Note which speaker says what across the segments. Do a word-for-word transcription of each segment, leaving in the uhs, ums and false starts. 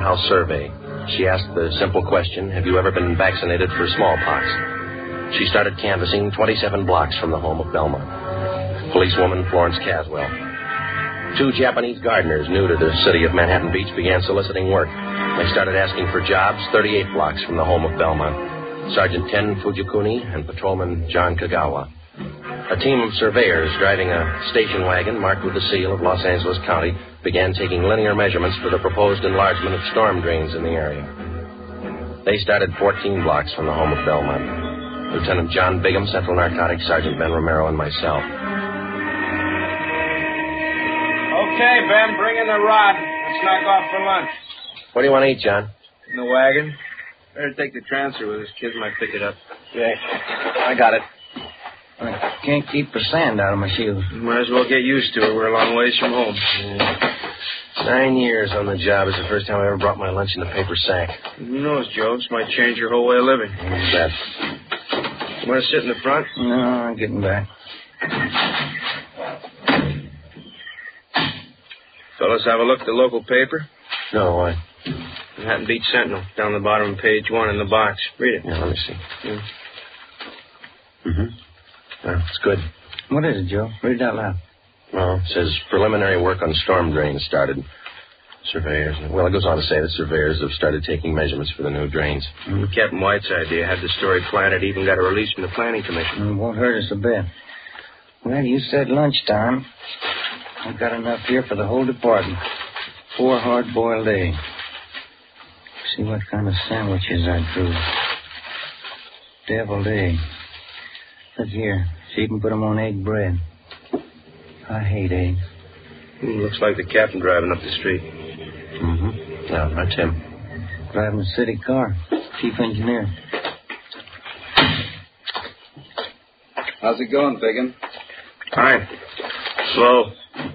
Speaker 1: house survey. She asked the simple question, have you ever been vaccinated for smallpox? She started canvassing twenty-seven blocks from the home of Belmont. Policewoman Florence Caswell. Two Japanese gardeners new to the city of Manhattan Beach began soliciting work. They started asking for jobs thirty-eight blocks from the home of Belmont. Sergeant Ken Fujikuni and Patrolman John Kagawa. A team of surveyors driving a station wagon marked with the seal of Los Angeles County began taking linear measurements for the proposed enlargement of storm drains in the area. They started fourteen blocks from the home of Belmont. Lieutenant John Bigham, Central Narcotics, Sergeant Ben Romero, and myself.
Speaker 2: Okay, Ben, bring in the rod. Let's knock off for lunch.
Speaker 1: What do you want to eat, John?
Speaker 2: In the wagon. Better take the transfer with us. Kids might pick it up.
Speaker 1: Okay. I got it.
Speaker 3: I can't keep the sand out of my shoes.
Speaker 2: Might as well get used to it. We're a long ways from home.
Speaker 1: Yeah. Nine years on the job is the first time I ever brought my lunch in a paper sack.
Speaker 2: Who knows, Joe? This might change your whole way of living.
Speaker 1: Who's that?
Speaker 2: You want to sit in the front?
Speaker 3: No, I'm getting back.
Speaker 2: Fellas, have a look at the local paper.
Speaker 1: No, why?
Speaker 2: Manhattan Beach Sentinel, down the bottom of page one in the box. Read it.
Speaker 1: Yeah, let me see.
Speaker 2: Yeah.
Speaker 1: Mm-hmm. Well, it's good.
Speaker 3: What is it, Joe? Read it out loud.
Speaker 1: Well, it says preliminary work on storm drains started. Surveyors. Well, it goes on to say that surveyors have started taking measurements for the new drains.
Speaker 2: Mm-hmm. Captain White's idea had the story planted, even got a release from the Planning Commission.
Speaker 3: It won't hurt us a bit. Well, you said lunchtime. I've got enough here for the whole department. Four hard-boiled eggs. See what kind of sandwiches I drew. Deviled egg. Look here. See, you can put them on egg bread. I hate eggs.
Speaker 2: Mm, looks like the captain driving up the street.
Speaker 1: Mm-hmm. Yeah, that's him.
Speaker 3: Driving a city car. Chief engineer.
Speaker 4: How's it going, Bigham?
Speaker 2: Fine. Slow.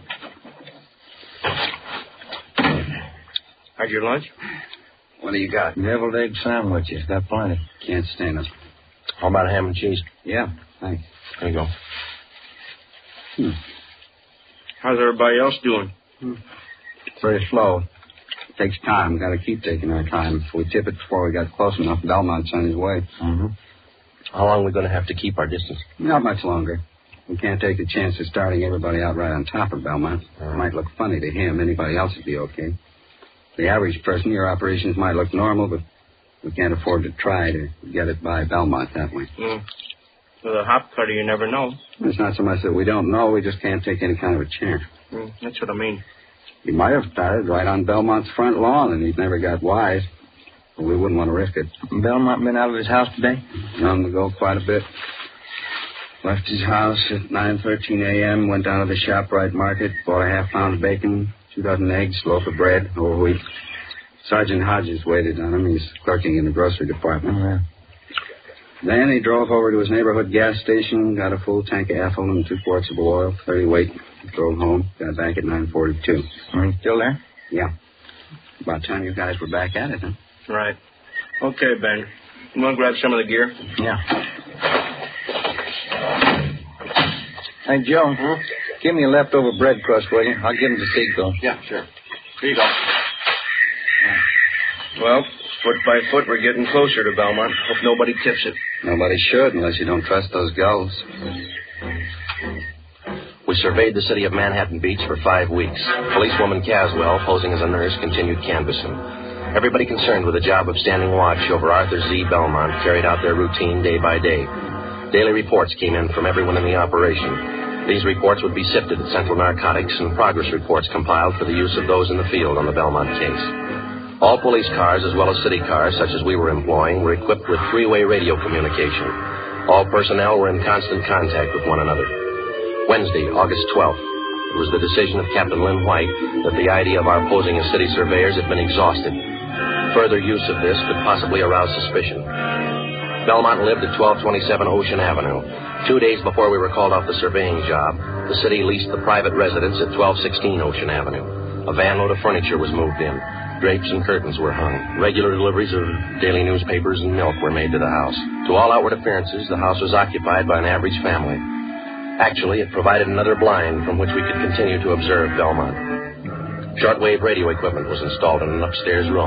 Speaker 2: How's your lunch?
Speaker 4: What do you got?
Speaker 3: Deviled egg sandwiches. Got plenty.
Speaker 4: Can't stand it.
Speaker 1: How about ham and cheese?
Speaker 4: Yeah, thanks.
Speaker 1: There you go.
Speaker 4: Hmm.
Speaker 2: How's everybody else doing?
Speaker 4: Hmm. Very slow. It takes time. Got to keep taking our time. If we tip it before we got close enough, Belmont's on his way.
Speaker 1: Mm-hmm. How long are we going to have to keep our distance?
Speaker 4: Not much longer. We can't take the chance of starting everybody out right on top of Belmont. It might look funny to him. Anybody else would be okay. The average person, your operations might look normal, but we can't afford to try to get it by Belmont that way.
Speaker 2: Mm. With a hop cutter, you never know.
Speaker 4: It's not so much that we don't know, we just can't take any kind of a chance.
Speaker 2: Mm, that's what I mean.
Speaker 4: He might have started right on Belmont's front lawn, and he'd never got wise. But we wouldn't want to risk it.
Speaker 3: Belmont been out of his house today?
Speaker 4: Known to go quite a bit. Left his house at nine thirteen a.m., went down to the ShopRite market, bought a half pound of bacon, two dozen eggs, loaf of bread, whole wheat. Sergeant Hodges waited on him. He's clerking in the grocery department.
Speaker 3: Oh, yeah.
Speaker 4: Then he drove over to his neighborhood gas station, got a full tank of ethyl and two quarts of oil, thirty weight, drove home, got back at nine forty-two.
Speaker 3: Are you still there?
Speaker 4: Yeah. About time you guys were back at it, huh?
Speaker 2: Right. Okay, Ben. You want to grab some of the gear?
Speaker 3: Yeah. Hey, Joe,
Speaker 1: Hmm?
Speaker 3: give me a leftover bread crust, will you? I'll give him to Seagull.
Speaker 1: Yeah, sure. Here you go.
Speaker 2: Well, foot by foot, we're getting closer to Belmont. Hope nobody tips it.
Speaker 4: Nobody should, unless you don't trust those gulls.
Speaker 1: We surveyed the city of Manhattan Beach for five weeks. Policewoman Caswell, posing as a nurse, continued canvassing. Everybody concerned with the job of standing watch over Arthur Z. Belmont carried out their routine day by day. Daily reports came in from everyone in the operation. These reports would be sifted at Central Narcotics and progress reports compiled for the use of those in the field on the Belmont case. All police cars, as well as city cars, such as we were employing, were equipped with three-way radio communication. All personnel were in constant contact with one another. Wednesday, August twelfth, it was the decision of Captain Lynn White that the idea of our posing as city surveyors had been exhausted. Further use of this could possibly arouse suspicion. Belmont lived at twelve twenty-seven Ocean Avenue. Two days before we were called off the surveying job, the city leased the private residence at twelve sixteen Ocean Avenue. A van load of furniture was moved in. Drapes and curtains were hung. Regular deliveries of daily newspapers and milk were made to the house. To all outward appearances, the house was occupied by an average family. Actually, it provided another blind from which we could continue to observe Belmont. Shortwave radio equipment was installed in an upstairs room.